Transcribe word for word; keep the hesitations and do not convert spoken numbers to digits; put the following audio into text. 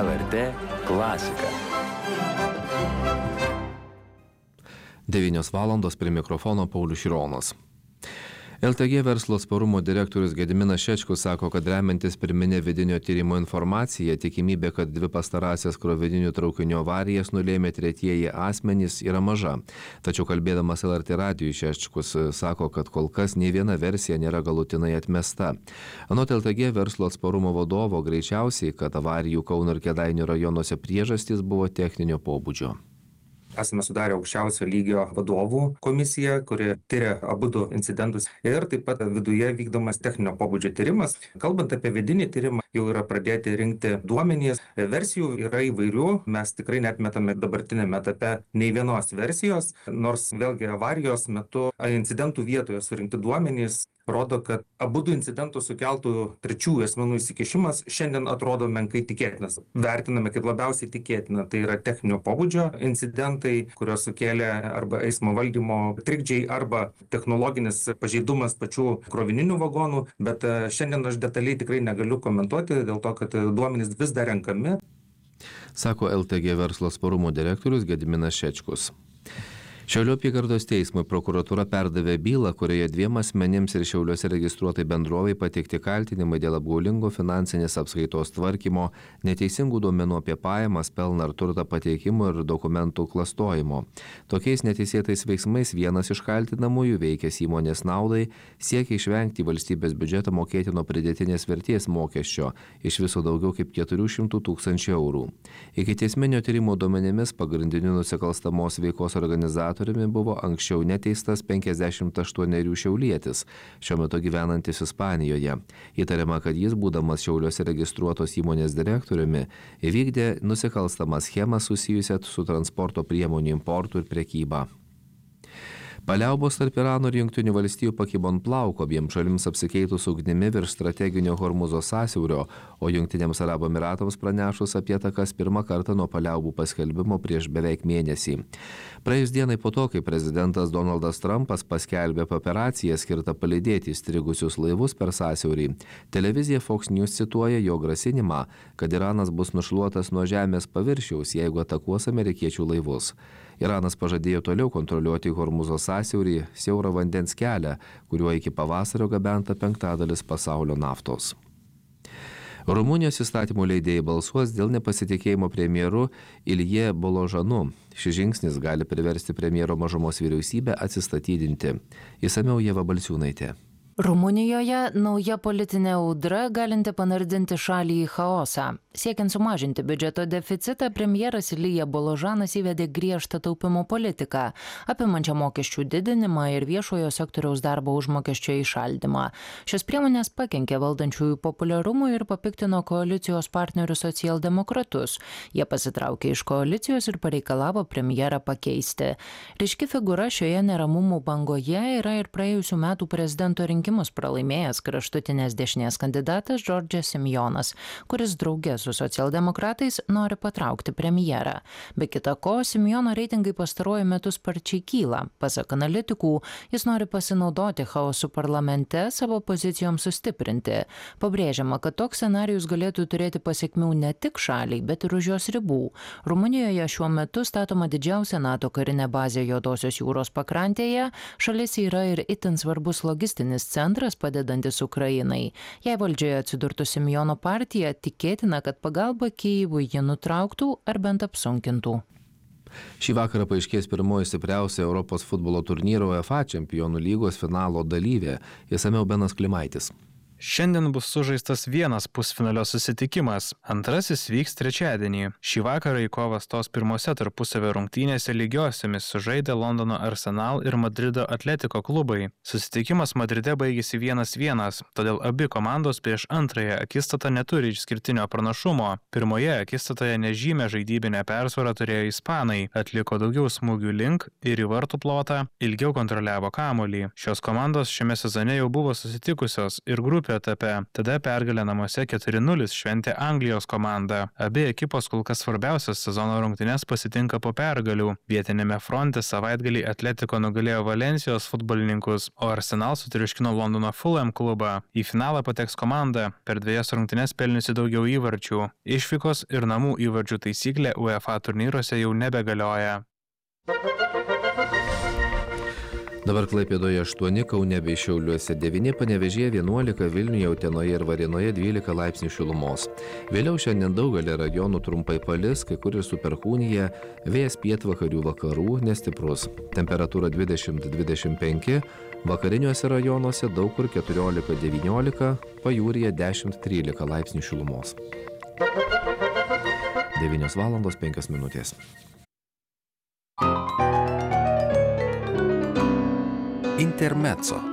L R T klasika. devynios valandos prie mikrofono Paulius Šironas. L T G verslo atsparumo direktorius Gediminas Šečkus sako, kad remiantis pirminė vidinio tyrimo informacija, tikimybė, kad dvi pastarąsias krovininių traukinių avarijas nulėmė tretieji asmenys yra maža. Tačiau kalbėdamas L R T radijui Šečkus sako, kad kol kas nei viena versija nėra galutinai atmesta. Anot L T G verslo atsparumo vadovo greičiausiai, kad avarijų Kauno ir Kėdainių rajonuose priežastys buvo techninio pobūdžio. Esame sudarę aukščiausio lygio vadovų komisiją, kuri tyria abudu incidentus ir taip pat viduje vykdomas techninio pobūdžio tyrimas. Kalbant apie vidinį tyrimą, jau yra pradėti rinkti duomenys. Versijų yra įvairių, mes tikrai neatmetame dabartinėme etape nei vienos versijos, nors vėlgi avarijos metu incidentų vietoje surinkti duomenys rodo, kad abudu incidentų sukeltų trečiųjų asmenų įsikišimas šiandien atrodo menkai tikėtinas. Vertiname kaip labiausiai tikėtina, tai yra techninio pobūdžio incidentai, kurios sukėlė arba eismo valdymo trikdžiai, arba technologinis pažeidumas pačių krovininių vagonų, bet šiandien aš detaliai tikrai negaliu komentuoti, dėl to, kad duomenys vis dar renkami. Sako L T G verslo atsparumo direktorius Gediminas Šečkus. Šiaulių apygardos teismui prokuratūra perdavė bylą, kurioje dviem asmenims ir Šiauliuose registruotai bendrovai pateikti kaltinimai dėl apgaulingo finansinės apskaitos tvarkymo, neteisingų duomenų apie pajamas, pelną ar turtą pateikimo ir dokumentų klastojimo. Tokiais neteisėtais veiksmais vienas iš kaltinamųjų, veikęs įmonės naudai, siekia išvengti valstybės biudžetą mokėti nuo pridėtinės vertės mokesčio, iš viso daugiau kaip keturių šimtų tūkstančių eurų. Ikiteisminio tyrimo duomenimis pagrindiniu nusikalstamos veikos organizatoriumi buvo anksčiau neteistas penkiasdešimt aštuonerių šiaulietis, šiuo metu gyvenantis Ispanijoje. Įtariama, kad jis, būdamas Šiauliuose registruotos įmonės direktoriumi, įvykdė nusikalstamą schemą susijusią su transporto priemonių importu ir prekyba. Paliaubos tarp Irano ir Jungtinių valstijų pakibo ant plauko, abiem šalims apsikeitus ugnimi virš strateginio Hormuzo sąsiaurio, o Jungtiniams Arabų Emiratams pranešus apie atakas pirmą kartą nuo paliaubų paskelbimo prieš beveik mėnesį. Praėjus dienai po to, kai prezidentas Donaldas Trumpas paskelbė apie operaciją skirtą palydėti įstrigusius laivus per sąsiaurį, televizija Fox News cituoja jo grasinimą, kad Iranas bus nušluotas nuo žemės paviršiaus, jeigu atakuos amerikiečių laivus. Iranas pažadėjo toliau kontroliuoti Hormuzo sąsiaurį, siaurą vandens kelią, kuriuo iki pavasario gabenta penktadalis pasaulio naftos. Rumunijos įstatymų leidėjai balsuos dėl nepasitikėjimo premjeru Ilie Boložanu. Šis žingsnis gali priversti premjero mažumos vyriausybę atsistatydinti. Išsamiau Ieva Balsiūnaitė. Rumunijoje nauja politinė audra galinti panardinti šalį į chaosą. Siekiant sumažinti biudžeto deficitą, premjeras Ilija Boložanas įvedė griežtą taupimo politiką, apimančią mokesčių didinimą ir viešojo sektoriaus darbo užmokesčio įšaldymą. Šios priemonės pakenkė valdančiųjų populiarumui ir papiktino koalicijos partnerius socialdemokratus. Jie pasitraukė iš koalicijos ir pareikalavo premjerą pakeisti. Ryški figūra šioje neramumų bangoje yra ir praėjusių metų prezidento rinkimus pralaimėjęs kraštutinės dešinės kandidatas Džordžas Simjonas, kuris draugė su socialdemokratais nori patraukti premjerą. Be kita ko, Simjono reitingai pastaruoju metu sparčiai kyla. Pasak analitikų, jis nori pasinaudoti chaosu parlamente savo pozicijoms sustiprinti. Pabrėžiama, kad toks scenarijus galėtų turėti pasiekmių ne tik šaliai, bet ir už jos ribų. Rumunijoje šiuo metu statoma didžiausia NATO karinė bazė Juodosios jūros pakrantėje. Šalis yra ir itin svarbus logistinis centras padedantis Ukrainai. Jei valdžioje atsidurtų Simjono partija, tikėtina, kad pagalba Kyjivui jį nutrauktų ar bent apsunkintų. Šį vakarą paaiškės pirmoji stipriausia Europos futbolo turnyro UEFA čempionų lygos finalo dalyvė. Išsamiau Benas Klimaitis. Šiandien bus sužaistas vienas pusfinalio susitikimas, antrasis vyks trečiadienį. Šį vakarą į kovą stos pirmose tarpusavio rungtynėse lygiosiomis sužaidė Londono Arsenal ir Madrido Atletico klubai. Susitikimas Madride baigėsi vienas vienas, todėl abi komandos prieš antrąją akistatą neturi išskirtinio pranašumo. Pirmoje akistatoje nežymę žaidybinę persvarą turėjo ispanai, atliko daugiau smūgių link ir į vartų plotą, ilgiau kontroliavo kamuolį. Šios komandos šiame sezone jau buvo susitikusios ir grupė antro etape. Tada pergalę namuose keturi nulis šventė Anglijos komanda. Abi ekipos kol kas svarbiausias sezono rungtynes pasitinka po pergalių. Vietinėme fronte savaitgalį Atletico nugalėjo Valencijos futbolininkus, o Arsenal sutriuškino Londono Fulham klubą. Į finalą pateks komanda, per dviejas rungtynes pelniusi daugiau įvarčių. Išvykos ir namų įvarčių taisyklė UEFA turnyruose jau nebegalioja. Dabar Klaipėdoje aštuoni, Kaune bei Šiauliuose devyni, Panevėžyje vienuolika, Vilniuje, Utenoje ir Varėnoje dvylika laipsnių šilumos. Vėliau šiandien daugelį rajonų trumpai palis, kai kur ir su perkūnija, vėjas pietvakarių vakarų nestiprus. Temperatūra dvidešimt dvidešimt penki, vakariniuose rajonuose daug kur keturiolika devyniolika, pajūryje dešimt trylika laipsnių šilumos. devynios valandos penkios minutės. Intermezzo.